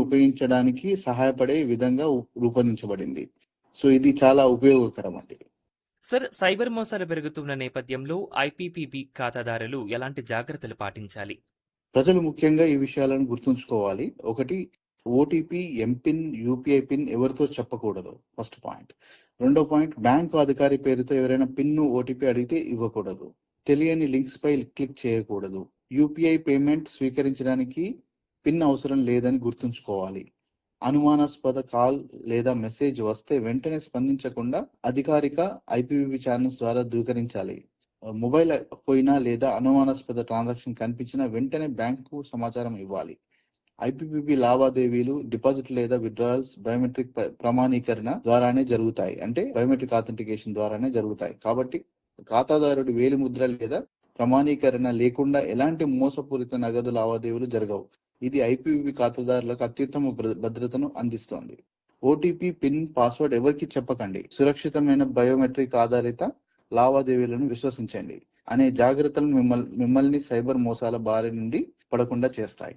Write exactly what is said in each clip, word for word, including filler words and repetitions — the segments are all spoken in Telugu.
ఉపయోగించడానికి సహాయపడే విధంగా ఉ- రూపొందించబడింది. సో ఇది చాలా ఉపయోగకరం అండి. సార్, సైబర్ మోసాలు పెరుగుతున్న నేపథ్యంలో ఐపీపీబీ ఖాతాదారులు ఎలాంటి జాగ్రత్తలు పాటించాలి? ప్రజలు ముఖ్యంగా ఈ విషయాలను గుర్తుంచుకోవాలి. ఒకటి, ఓటీపీ, ఎంపిన్, యూపీఐ పిన్ ఎవరితో చెప్పకూడదు. First point. రెండో పాయింట్, బ్యాంకు అధికారి పేరుతో ఎవరైనా పిన్ ఓటీపీ అడిగితే ఇవ్వకూడదు. తెలియని లింక్స్ పై క్లిక్ చేయకూడదు. యూపీఐ పేమెంట్ స్వీకరించడానికి పిన్ అవసరం లేదని గుర్తుంచుకోవాలి. అనుమానాస్పద కాల్ లేదా మెసేజ్ వస్తే వెంటనే స్పందించకుండా అధికారిక ఐపీవీపీ ఛానల్స్ ద్వారా ధృవీకరించాలి. మొబైల్ పోయినా లేదా అనుమానాస్పద ట్రాన్సాక్షన్ కనిపించినా వెంటనే బ్యాంకు సమాచారం ఇవ్వాలి. ఐపీపీబీ లావాదేవీలు, డిపాజిట్ లేదా విత్డ్రాయల్స్ బయోమెట్రిక్ ప్ర- ప్రమాణీకరణ ద్వారానే జరుగుతాయి. అంటే బయోమెట్రిక్ ఆథెంటికేషన్ ద్వారానే జరుగుతాయి. కాబట్టి ఖాతాదారుడి వేలి ముద్ర లేదా ప్రమాణీకరణ లేకుండా ఎలాంటి మోసపూరిత నగదు లావాదేవీలు జరగవు. ఇది ఐపీవీపీ ఖాతాదారులకు అత్యుత్తమ భద్ర- భద్రతను అందిస్తోంది. ఓటీపీ, పిన్, పాస్వర్డ్ ఎవరికి చెప్పకండి. సురక్షితమైన బయోమెట్రిక్ ఆధారిత లావాదేవీలను విశ్వసించండి అనే జాగ్రత్తలు మిమ్మల్ని మిమ్మల్ని సైబర్ మోసాల బారి నుండి పడకుండా చేస్తాయి.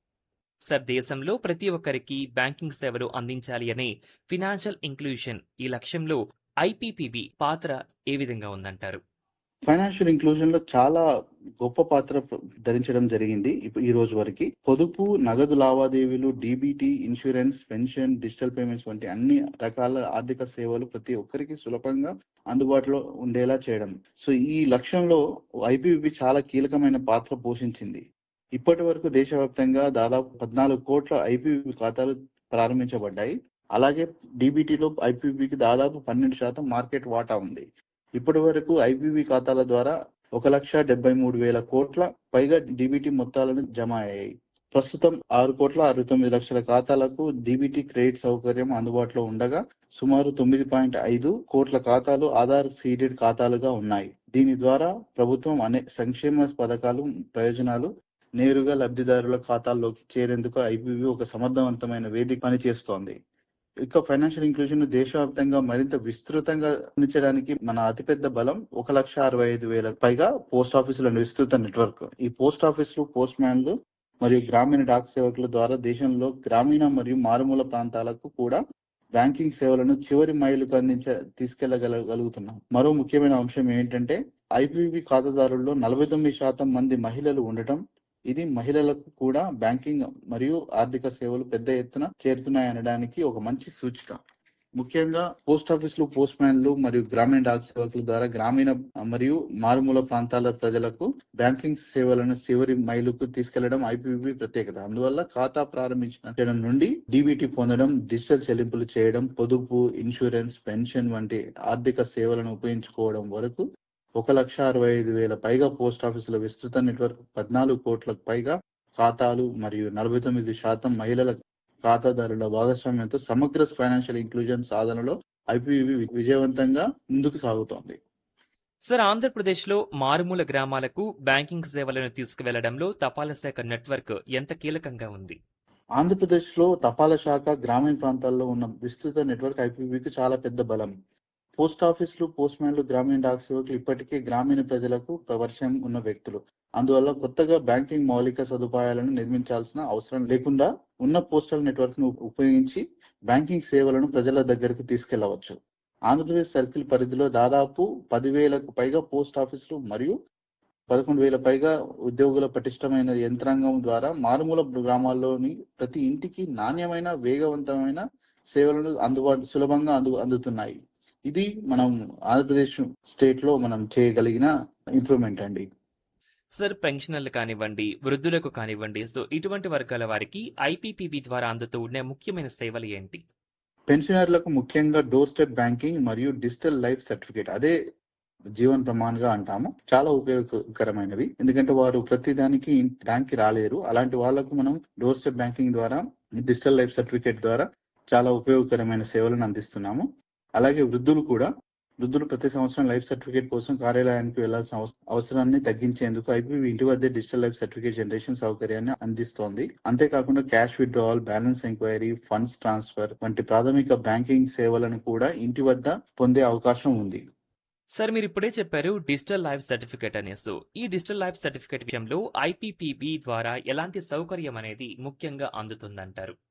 సార్, దేశంలో ప్రతి ఒక్కరికి బ్యాంకింగ్ సేవలు అందించాలి అనే ఫినాన్షియల్ ఇంక్లూషన్ ఈ లక్ష్యంలో ఐపీపీబీ పాత్ర ఏ విధంగా ఉందంటారు? ఫైనాన్షియల్ ఇంక్లూజన్ లో చాలా గొప్ప పాత్ర ప- ధరించడం జరిగింది ఇప్పు- ఈ రోజు వరకు. పొదుపు, నగదు లావాదేవీలు, DBT, insurance, pension, digital payments వంటి అన్ని రకాల ఆర్థిక సేవలు ప్రతి ఒక్కరికి సులభంగా అందుబాటులో ఉండేలా చేయడం. సో ఈ లక్ష్యంలో ఐపీవీపీ చాలా కీలకమైన పాత్ర పోషించింది. ఇప్పటి వరకు దేశవ్యాప్తంగా దాదాపు పద్నాలుగు కోట్ల ఐపీవీపీ ఖాతాలు ప్రారంభించబడ్డాయి. అలాగే డీబీటీలో ఐపీవీకి దాదాపు పన్నెండు శాతం మార్కెట్ వాటా ఉంది. ఇప్పటి వరకు ఐపీవీ ఖాతాల ద్వారా ఒక లక్ష డెబ్బై మూడు వేల కోట్ల పైగా డీబీటీ మొత్తాలను జమ అయ్యాయి. ప్రస్తుతం ఆరు కోట్ల అరవై తొమ్మిది లక్షల ఖాతాలకు డీబీటీ క్రెడిట్ సౌకర్యం అందుబాటులో ఉండగా సుమారు తొమ్మిది పాయింట్ ఐదు కోట్ల ఖాతాలు ఆధార్ సీడెడ్ ఖాతాలుగా ఉన్నాయి. దీని ద్వారా ప్రభుత్వం అనే సంక్షేమ పథకాలు ప్రయోజనాలు నేరుగా లబ్ధిదారుల ఖాతాల్లోకి చేరేందుకు ఐపీవీ ఒక సమర్థవంతమైన వేదిక పనిచేస్తోంది. ఇక ఫైనాన్షియల్ ఇంక్లూజన్ దేశవ్యాప్తంగా మరింత విస్తృతంగా అందించడానికి మన అతిపెద్ద బలం ఒక లక్ష అరవై ఐదు వేల పైగా పోస్ట్ ఆఫీసుల విస్తృత నెట్వర్క్. ఈ పోస్ట్ ఆఫీసులు, పోస్ట్ మ్యాన్లు మరియు గ్రామీణ డాక్ సేవకుల ద్వారా దేశంలో గ్రామీణ మరియు మారుమూల ప్రాంతాలకు కూడా బ్యాంకింగ్ సేవలను చివరి మైలుకు అందించ తీసుకెళ్లగలుగుతున్నాం. మరో ముఖ్యమైన అంశం ఏంటంటే ఐపీవీ ఖాతాదారుల్లో నలభై తొమ్మిది శాతం మంది మహిళలు ఉండటం. ఇది మహిళలకు కూడా బ్యాంకింగ్ మరియు ఆర్థిక సేవలు పెద్ద ఎత్తున చేరుతున్నాయనడానికి ఒక మంచి సూచిక. ముఖ్యంగా పోస్ట్ ఆఫీసులు, పోస్ట్ మ్యాన్లు మరియు గ్రామీణ డాక్ సేవకుల ద్వారా గ్రామీణ మరియు మారుమూల ప్రాంతాల ప్రజలకు బ్యాంకింగ్ సేవలను చివరి మైలుకు తీసుకెళ్లడం ఐపీవీ ప్రత్యేకత. అందువల్ల ఖాతా ప్రారంభించడం నుండి డీబీటీ పొందడం, డిజిటల్ చెల్లింపులు చేయడం, పొదుపు, ఇన్సూరెన్స్, పెన్షన్ వంటి ఆర్థిక సేవలను ఉపయోగించుకోవడం వరకు ఒక లక్ష అరవై ఐదు వేల పైగా పోస్ట్ ఆఫీసుల విస్తృత నెట్వర్క్, పద్నాలుగు కోట్లకు పైగా ఖాతాలు మరియు నలభై తొమ్మిది శాతం మహిళల ఖాతాదారుల భాగస్వామ్యంతో సమగ్ర ఫైనాన్షియల్ ఇంక్లూజన్ సాధనలో ఐపీవీ విజయవంతంగా ముందుకు సాగుతోంది. సార్, ఆంధ్రప్రదేశ్లో మారుమూల గ్రామాలకు బ్యాంకింగ్ సేవలను తీసుకువెళ్లడంలో తపాలా శాఖ నెట్వర్క్ ఎంత కీలకంగా ఉంది? ఆంధ్రప్రదేశ్ లో తపాలా శాఖ గ్రామీణ ప్రాంతాల్లో ఉన్న విస్తృత నెట్వర్క్ ఐపీవీకి చాలా పెద్ద బలం. పోస్ట్ ఆఫీసులు, పోస్ట్ మ్యాన్లు, గ్రామీణ డాక్ సేవకులు ఇప్పటికే గ్రామీణ ప్రజలకు పరిచయం ఉన్న వ్యక్తులు. అందువల్ల కొత్తగా బ్యాంకింగ్ మౌలిక సదుపాయాలను నిర్మించాల్సిన అవసరం లేకుండా ఉన్న పోస్టల్ నెట్వర్క్ ను ఉపయోగించి బ్యాంకింగ్ సేవలను ప్రజల దగ్గరకు తీసుకెళ్లవచ్చు. ఆంధ్రప్రదేశ్ సర్కిల్ పరిధిలో దాదాపు పదివేలకు పైగా పోస్ట్ ఆఫీసులు మరియు పదకొండు వేల పైగా ఉద్యోగుల పటిష్టమైన యంత్రాంగం ద్వారా మారుమూల గ్రామాల్లోని ప్రతి ఇంటికి నాణ్యమైన, వేగవంతమైన సేవలను అందుబాటు సులభంగా అందు అందుతున్నాయి. ఇది మనం ఆంధ్రప్రదేశ్ స్టేట్ లో మనం చేయగలిగిన ఇంప్రూవ్మెంట్ అండి. సార్, పెన్షనర్లు కానివ్వండి, వృద్ధులకు కానివ్వండి, సో ఇటువంటి వర్గాల వారికి ఐపీపీబీ ద్వారా అందుతూ ఉండే ముఖ్యమైన సేవలు ఏంటి? పెన్షనర్లకు ముఖ్యంగా డోర్ స్టెప్ బ్యాంకింగ్ మరియు డిజిటల్ లైఫ్ సర్టిఫికేట్, అదే జీవన్ ప్రమాణ్ గా అంటాము, చాలా ఉపయోగకరమైనవి. ఎందుకంటే వారు ప్రతి దానికి బ్యాంక్ కి రాలేరు. అలాంటి వాళ్లకు మనం డోర్ స్టెప్ బ్యాంకింగ్ ద్వారా, డిజిటల్ లైఫ్ సర్టిఫికేట్ ద్వారా చాలా ఉపయోగకరమైన సేవలను అందిస్తున్నాము. అలాగే వృద్ధులు కూడా వృద్ధులు ప్రతి సంవత్సరం లైఫ్ సర్టిఫికేట్ కోసం కార్యాలయానికి వెళ్లాల్సిన అవసరాన్ని తగ్గించేందుకు ఐపీవీ ఇంటి వద్దే డిజిటల్ లైఫ్ సర్టిఫికేట్ జనరేషన్ సౌకర్యాన్ని అందిస్తోంది. అంతేకాకుండా cash withdrawal, balance enquiry, funds transfer వంటి ప్రాథమిక బ్యాంకింగ్ సేవలను కూడా ఇంటి వద్ద పొందే అవకాశం ఉంది. సార్, మీరు ఇప్పుడే చెప్పారు డిజిటల్ లైఫ్ సర్టిఫికేట్ అనే. సో ఈ డిజిటల్ లైఫ్ సర్టిఫికేట్ విషయంలో ఐపీపీబీ ద్వారా ఎలాంటి సౌకర్యం అనేది ముఖ్యంగా అందుతుందంటారు?